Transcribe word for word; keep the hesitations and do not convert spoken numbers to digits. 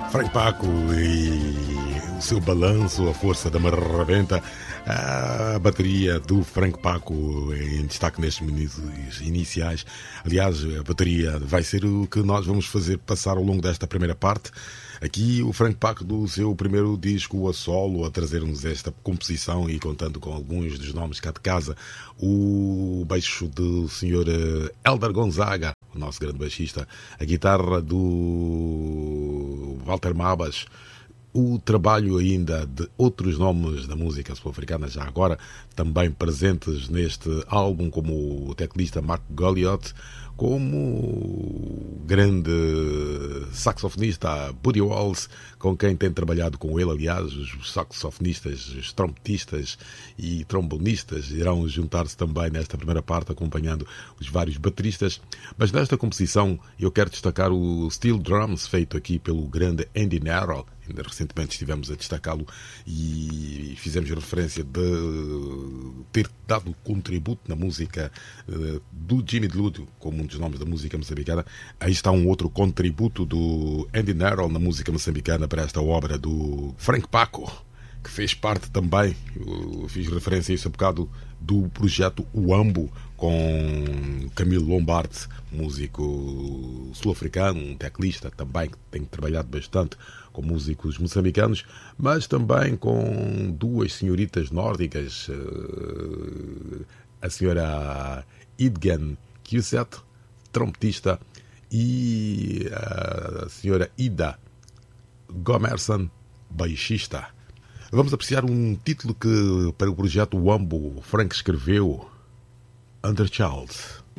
Frank Paco e o seu balanço, a força da marrabenta, a bateria do Frank Paco em destaque nestes minutos iniciais. Aliás, a bateria vai ser o que nós vamos fazer passar ao longo desta primeira parte. Aqui o Frank Paco do seu primeiro disco a solo, a trazer-nos esta composição e contando com alguns dos nomes cá de casa. O baixo do senhor Elder Gonzaga, o nosso grande baixista, a guitarra do Walter Mabas, o trabalho ainda de outros nomes da música sul-africana já agora também presentes neste álbum, como o teclista Mark Goliath, como o grande saxofonista Buddy Walls, com quem tem trabalhado com ele. Aliás, os saxofonistas, os trompetistas e trombonistas irão juntar-se também nesta primeira parte, acompanhando os vários bateristas. Mas nesta composição eu quero destacar o Steel Drums, feito aqui pelo grande Andy Narrow. Ainda recentemente estivemos a destacá-lo e fizemos referência de ter dado contributo na música do Jimmy Deludo, como um dos nomes da música moçambicana. Aí está um outro contributo do Andy Narrow na música moçambicana para esta obra do Frank Paco, que fez parte também, eu fiz referência a isso há bocado, do projeto Uambo, com Camilo Lombard, músico sul-africano, um teclista também que tem trabalhado bastante com músicos moçambicanos, mas também com duas senhoritas nórdicas, a senhora Idgen Kuset, trompetista, e a senhora Ida Gomerson, baixista. Vamos apreciar um título que para o projeto Wambo Frank escreveu, Underchild.